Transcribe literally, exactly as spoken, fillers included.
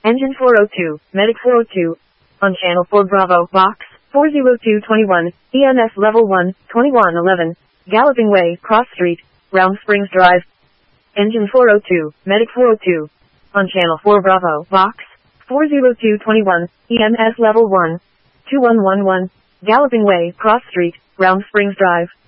Engine four oh two, Medic four oh two. On Channel four Bravo, Box, four oh two twenty-one, E M S Level one, twenty-one eleven, Galloping Way, Cross Street, Round Springs Drive. Engine four oh two, Medic four oh two. On Channel four Bravo, Box, four oh two twenty-one, E M S Level one, two one one one, Galloping Way, Cross Street, Round Springs Drive.